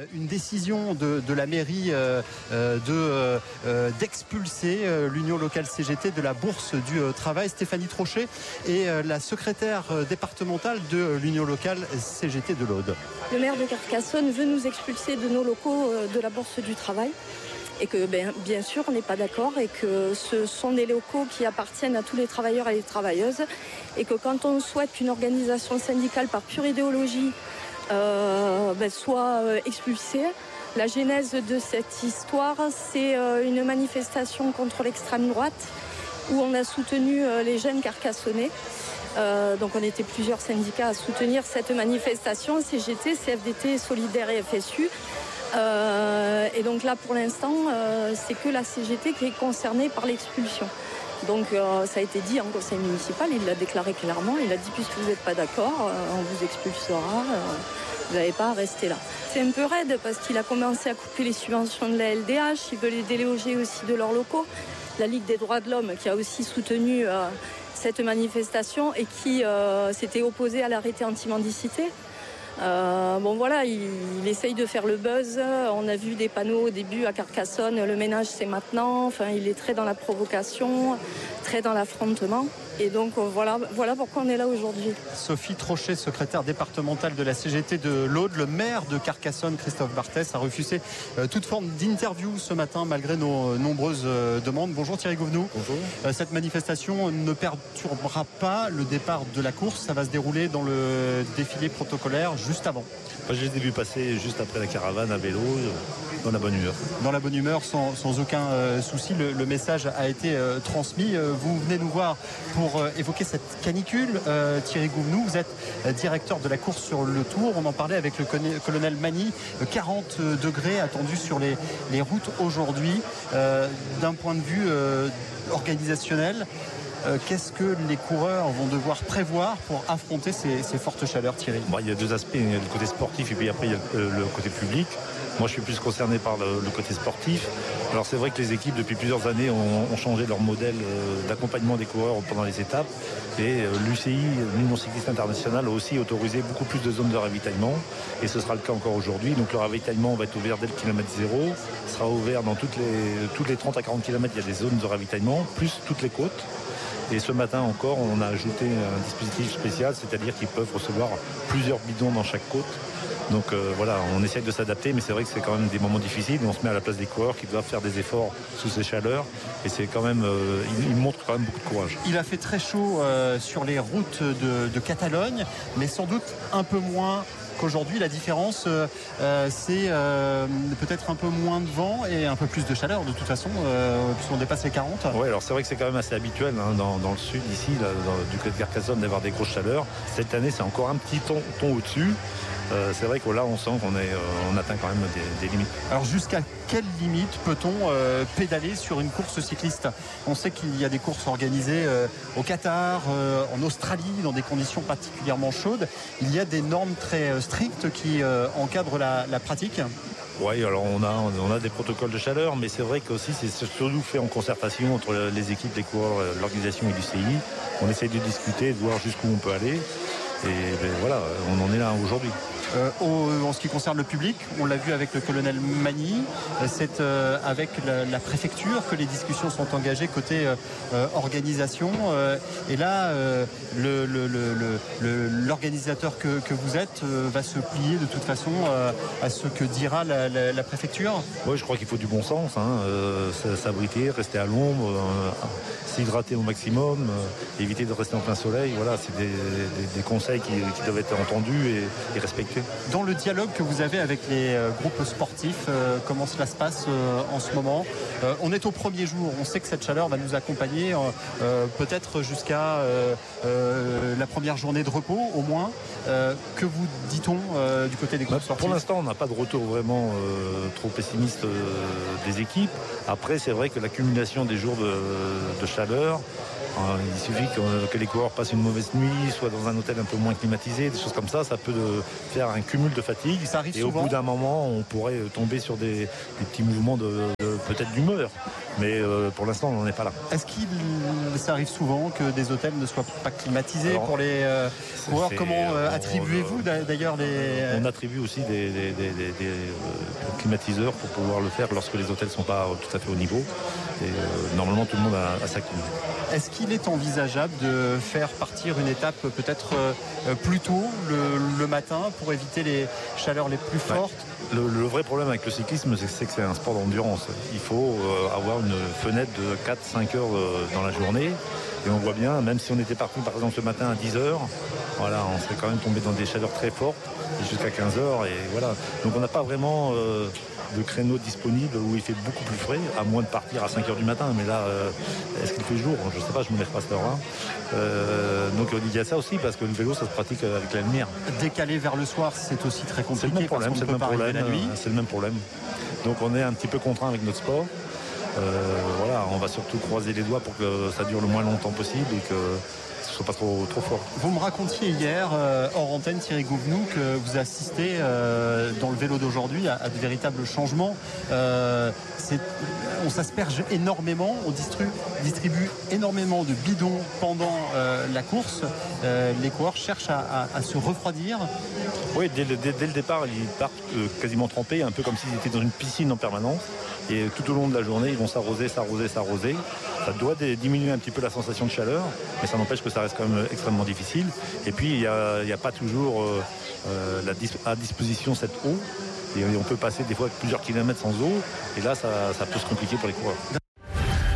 une décision de la mairie d'expulser l'Union locale CGT de la bourse du travail. Stéphanie Trochet est la secrétaire départementale de l'Union locale CGT de l'Aude. Le maire de Carcassonne veut nous expulser de nos locaux de la bourse du travail. Et que bien sûr on n'est pas d'accord et que ce sont des locaux qui appartiennent à tous les travailleurs et les travailleuses et que quand on souhaite qu'une organisation syndicale par pure idéologie soit expulsée, la genèse de cette histoire c'est une manifestation contre l'extrême droite où on a soutenu les jeunes carcassonnais. Donc on était plusieurs syndicats à soutenir cette manifestation, CGT, CFDT, Solidaire et FSU. Et donc là pour l'instant c'est que la CGT qui est concernée par l'expulsion. Donc ça a été dit en conseil municipal, il l'a déclaré clairement, il a dit puisque vous n'êtes pas d'accord, on vous expulsera, vous n'avez pas à rester là. C'est un peu raide parce qu'il a commencé à couper les subventions de la LDH, il veut les déloger aussi de leurs locaux. La Ligue des droits de l'homme qui a aussi soutenu cette manifestation et qui s'était opposée à l'arrêté anti-mendicité. Il essaye de faire le buzz. On a vu des panneaux au début à Carcassonne, le ménage c'est maintenant. Enfin, il est très dans la provocation, très dans l'affrontement. Et donc voilà pourquoi on est là aujourd'hui. Sophie Trochet, secrétaire départementale de la CGT de l'Aude. Le maire de Carcassonne, Christophe Barthès, a refusé toute forme d'interview ce matin malgré nos nombreuses demandes. Bonjour Thierry Gouvenou. Bonjour. Cette manifestation ne perturbera pas le départ de la course. Ça va se dérouler dans le défilé protocolaire juste avant. Je les ai vus passer juste après la caravane à vélo, dans la bonne humeur. Dans la bonne humeur, sans aucun souci. Le message a été transmis. Vous venez nous voir pour évoquer cette canicule. Thierry Gouvenou, vous êtes directeur de la course sur le Tour. On en parlait avec le colonel Magny. 40 degrés attendus sur les routes aujourd'hui. D'un point de vue organisationnel, qu'est-ce que les coureurs vont devoir prévoir pour affronter ces fortes chaleurs, Thierry? Il y a deux aspects, il y a le côté sportif et puis après il y a le côté public. Moi je suis plus concerné par le côté sportif. Alors c'est vrai que les équipes depuis plusieurs années ont changé leur modèle d'accompagnement des coureurs pendant les étapes et l'UCI, l'Union cycliste internationale, a aussi autorisé beaucoup plus de zones de ravitaillement et ce sera le cas encore aujourd'hui. Donc le ravitaillement va être ouvert dès le kilomètre 0, sera ouvert dans toutes les 30 à 40 km, il y a des zones de ravitaillement, plus toutes les côtes. Et ce matin encore, on a ajouté un dispositif spécial, c'est-à-dire qu'ils peuvent recevoir plusieurs bidons dans chaque côte. Donc on essaie de s'adapter, mais c'est vrai que c'est quand même des moments difficiles. On se met à la place des coureurs qui doivent faire des efforts sous ces chaleurs. Et c'est quand même, ils montrent quand même beaucoup de courage. Il a fait très chaud sur les routes de Catalogne, mais sans doute un peu moins qu'aujourd'hui. La différence, c'est peut-être un peu moins de vent et un peu plus de chaleur de toute façon, puisqu'on dépasse les 40. Oui, alors c'est vrai que c'est quand même assez habituel dans le sud, ici, du côté de Carcassonne, d'avoir des grosses chaleurs. Cette année, c'est encore un petit ton au-dessus. C'est vrai que là on sent qu'on atteint quand même des limites. Alors jusqu'à quelle limite peut-on pédaler sur une course cycliste? On sait qu'il y a des courses organisées au Qatar, en Australie, dans des conditions particulièrement chaudes. Il y a des normes très strictes qui encadrent la pratique. Oui, alors on a des protocoles de chaleur, mais c'est vrai qu'aussi c'est surtout fait en concertation entre les équipes, les coureurs, l'organisation et l'UCI. On essaye de discuter, de voir jusqu'où on peut aller. Et on en est là aujourd'hui. En ce qui concerne le public, on l'a vu avec le colonel Magny, c'est avec la préfecture que les discussions sont engagées côté organisation. Et là, l'organisateur que vous êtes va se plier de toute façon à ce que dira la préfecture. Oui, je crois qu'il faut du bon sens, s'abriter, rester à l'ombre, s'hydrater au maximum, éviter de rester en plein soleil. Voilà, c'est des conseils qui doivent être entendus et respectés. Dans le dialogue que vous avez avec les groupes sportifs, comment cela se passe en ce moment? On est au premier jour, on sait que cette chaleur va nous accompagner peut-être jusqu'à la première journée de repos au moins. Que vous dit-on du côté des groupes sportifs? Pour l'instant, on n'a pas de retour vraiment trop pessimiste des équipes. Après, c'est vrai que l'accumulation des jours de chaleur, il suffit que les coureurs passent une mauvaise nuit, soit dans un hôtel un peu moins climatisé, des choses comme ça, ça peut faire un cumul de fatigue. Ça arrive et souvent. Au bout d'un moment, on pourrait tomber sur des petits mouvements peut-être d'humeur. Mais pour l'instant, on n'en est pas là. Est-ce qu'il ça arrive souvent que des hôtels ne soient pas climatisés pour les coureurs? Comment attribuez-vous d'ailleurs On attribue aussi des climatiseurs pour pouvoir le faire lorsque les hôtels ne sont pas tout à fait au niveau. Et normalement, tout le monde a sa clim. Est-ce qu'il est envisageable de faire partir une étape peut-être plus tôt le matin pour éviter les chaleurs les plus fortes? Le vrai problème avec le cyclisme, c'est que c'est un sport d'endurance. Il faut avoir une fenêtre de 4-5 heures dans la journée. Et on voit bien, même si on était parti par exemple ce matin à 10 heures, voilà, on serait quand même tombé dans des chaleurs très fortes jusqu'à 15 heures. Et voilà. Donc on n'a pas vraiment de créneau disponible où il fait beaucoup plus frais, à moins de partir à 5 heures du matin. Mais là, est-ce qu'il fait jour? Je ne sais pas, je ne me lève pas à cette heure-là. Donc il y a ça aussi, parce que le vélo, ça se pratique avec la lumière. Décaler vers le soir, c'est aussi très compliqué. C'est le même problème, c'est le même problème. Donc on est un petit peu contraint avec notre sport. Voilà, on va surtout croiser les doigts pour que ça dure le moins longtemps possible et que ce ne soit pas trop fort. Vous me racontiez hier, hors antenne, Thierry Gouvenou, que vous assistez dans le vélo d'aujourd'hui à de véritables changements. On s'asperge énormément, on distribue énormément de bidons pendant la course. Les coureurs cherchent à se refroidir. Oui, dès le départ, ils partent quasiment trempés, un peu comme s'ils étaient dans une piscine en permanence. Et tout au long de la journée, ils vont s'arroser. Ça doit diminuer un petit peu la sensation de chaleur, mais ça n'empêche que ça reste quand même extrêmement difficile. Et puis, il n'y a pas toujours à disposition cette eau. Et on peut passer des fois plusieurs kilomètres sans eau. Et là, ça peut se compliquer pour les coureurs.